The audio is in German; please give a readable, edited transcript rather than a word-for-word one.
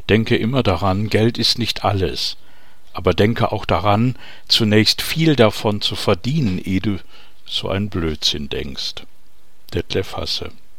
Denke immer daran, Geld ist nicht alles, aber denke auch daran, zunächst viel davon zu verdienen, ehe du so einen Blödsinn denkst. Detlef Hasse.